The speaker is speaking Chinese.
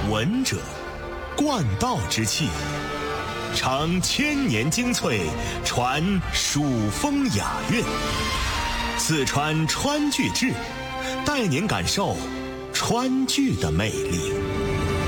文者，贯道之器，承千年精粹，传蜀风雅韵。四川川剧志，带您感受川剧的魅力。